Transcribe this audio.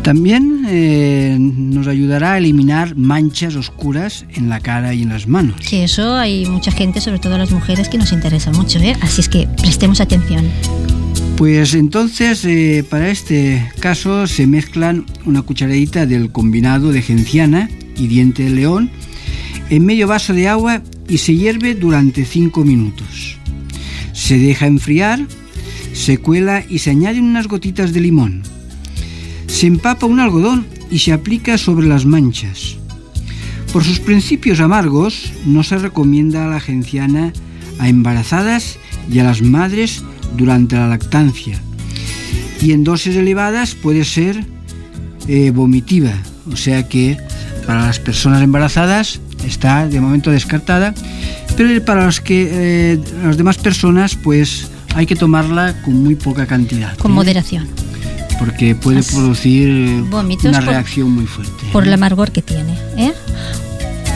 También nos ayudará a eliminar manchas oscuras en la cara y en las manos. Que eso hay mucha gente, sobre todo las mujeres, que nos interesa mucho, ¿eh? Así es que prestemos atención. Pues entonces, para este caso se mezclan una cucharadita del combinado de genciana y diente de león en medio vaso de agua y se hierve durante 5 minutos. Se deja enfriar, se cuela y se añaden unas gotitas de limón. Se empapa un algodón y se aplica sobre las manchas. Por sus principios amargos, no se recomienda la genciana a embarazadas y a las madres durante la lactancia. Y en dosis elevadas puede ser vomitiva, o sea que para las personas embarazadas está de momento descartada, pero para las demás personas pues hay que tomarla con muy poca cantidad. Con moderación. Porque puede producir una reacción muy fuerte. Por el amargor que tiene, ¿eh?